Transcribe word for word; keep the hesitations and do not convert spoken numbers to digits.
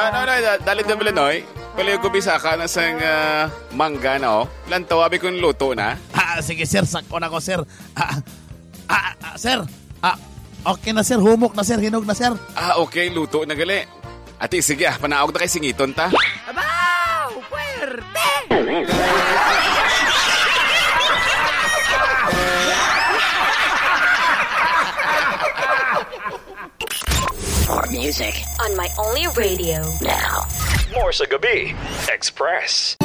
no, no, dalit na bilanoy. Palayo ko bisa ka na sang uh, mangga na, oh. Lantaw, abi kong luto na. Ah, sige, sir. Sakko na ko, sir. Ah, ah, ah, sir. Ah, okay na, sir. Humok na, sir. Hinog na, sir. Ah, okay. Luto na gali. Ati, sige ah. Panaog na kay singiton ta. Abaw! Puwerte! More music on my only radio. now. More sa Gabi Express.